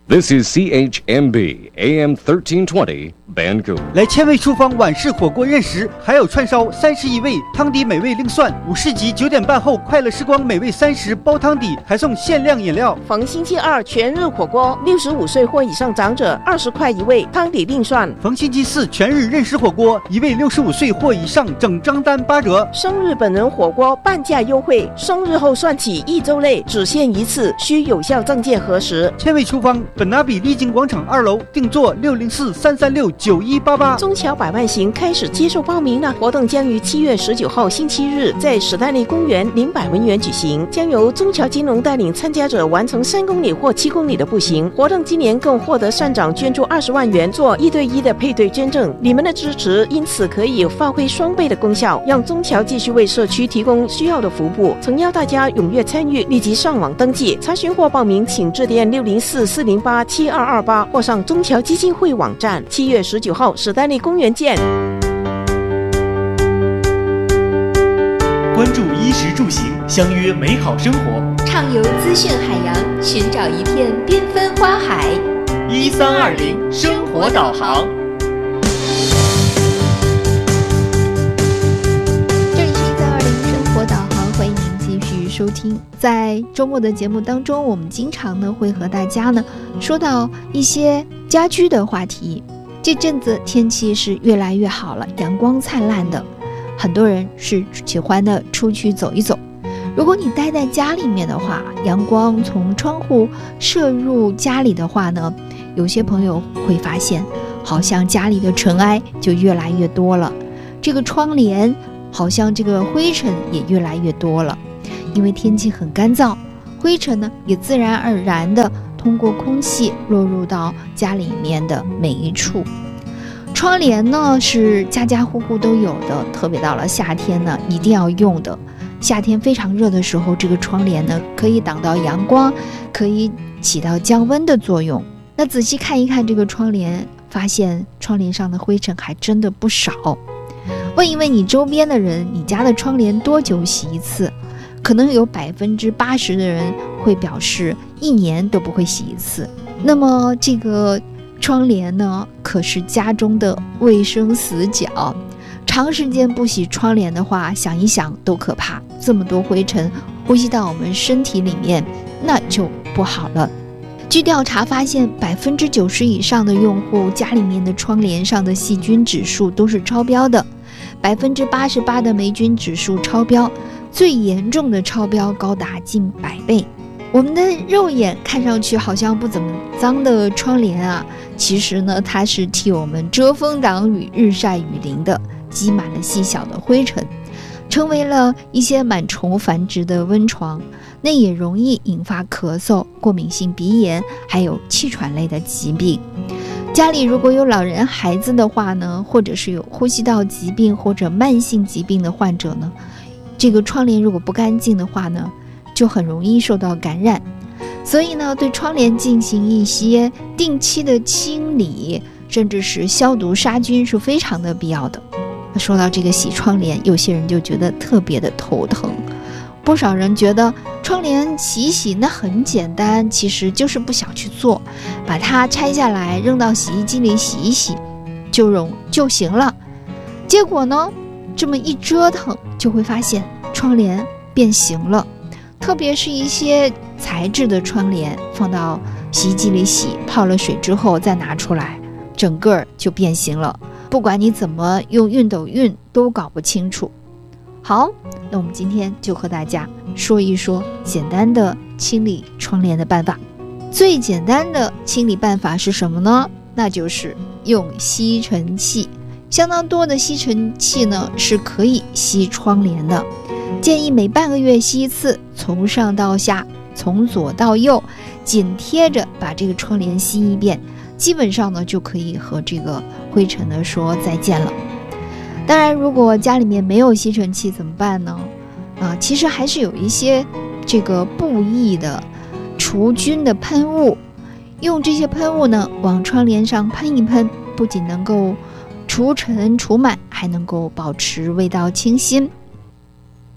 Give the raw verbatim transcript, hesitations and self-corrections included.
This is C H M B A M thirteen twenty Vancouver。 来千味厨房晚市火锅认识，还有串烧三十一味，汤底美味另算。五市集九点半后，快乐时光美味三十包汤底，还送限量饮料。 逢星期二全日火锅，六十五岁或以上长者二十块一位，汤底另算。 逢星期四全日认识火锅，一位六十五岁或以上整张单八折。 生日本人火锅半价优惠，生日后算起一周内只限一次，需有效证件核实。 千味厨房本拿比丽景广场二楼，订座六零四三三六九一八八。 中侨百万行开始接受报名了，活动将于七月十九号星期日在史丹利公园林百文园举行，将由中侨金融带领参加者完成三公里或七公里的步行。活动今年更获得善长捐助二十万元做一对一的配对捐赠，你们的支持因此可以发挥双倍的功效，让中侨继续为社区提供需要的服务。诚邀大家踊跃参与，立即上网登记查询或报名，请致电六零四四零八七二二八或上中侨基金会网站。七月十九号史丹利公园见。 关注衣食住行，相约美好生活， 畅游资讯海洋，寻找一片缤纷花海。 一三二零生活导航。 这里是一三二零生活导航，欢迎您继续收听。在周末的节目当中，我们经常呢会和大家呢说到一些家居的话题。这阵子天气是越来越好了，阳光灿烂的，很多人是喜欢的出去走一走。如果你待在家里面的话，阳光从窗户射入家里的话呢，有些朋友会发现好像家里的尘埃就越来越多了，这个窗帘好像这个灰尘也越来越多了。因为天气很干燥，灰尘呢也自然而然的通过空气落入到家里面的每一处。窗帘呢是家家户户都有的，特别到了夏天呢一定要用的。夏天非常热的时候，这个窗帘呢可以挡到阳光，可以起到降温的作用。那仔细看一看这个窗帘，发现窗帘上的灰尘还真的不少。问一问你周边的人，你家的窗帘多久洗一次？可能有百分之八十的人会表示一年都不会洗一次。那么这个窗帘呢，可是家中的卫生死角。长时间不洗窗帘的话，想一想都可怕。这么多灰尘呼吸到我们身体里面，那就不好了。据调查发现，百分之九十以上的用户家里面的窗帘上的细菌指数都是超标的，百分之八十八的霉菌指数超标，最严重的超标高达近百倍。我们的肉眼看上去好像不怎么脏的窗帘啊，其实呢，它是替我们遮风挡雨、日晒雨淋的，积满了细小的灰尘，成为了一些螨虫繁殖的温床，那也容易引发咳嗽、过敏性鼻炎，还有气喘类的疾病。家里如果有老人孩子的话呢，或者是有呼吸道疾病或者慢性疾病的患者呢，这个窗帘如果不干净的话呢，就很容易受到感染。所以呢，对窗帘进行一些定期的清理，甚至是消毒杀菌是非常的必要的。说到这个洗窗帘，有些人就觉得特别的头疼。不少人觉得窗帘洗一洗那很简单，其实就是不想去做，把它拆下来扔到洗衣机里洗一洗就容就行了。结果呢，这么一折腾，就会发现窗帘变形了。特别是一些材质的窗帘，放到洗衣机里洗，泡了水之后再拿出来，整个就变形了。不管你怎么用熨斗熨，都搞不清楚。好，那我们今天就和大家说一说简单的清理窗帘的办法。最简单的清理办法是什么呢？那就是用吸尘器。相当多的吸尘器呢是可以吸窗帘的，建议每半个月吸一次，从上到下，从左到右，紧贴着把这个窗帘吸一遍，基本上呢就可以和这个灰尘呢说再见了。当然，如果家里面没有吸尘器怎么办呢？啊，其实还是有一些这个布艺的除菌的喷雾，用这些喷雾呢往窗帘上喷一喷，不仅能够除尘除螨，还能够保持味道清新。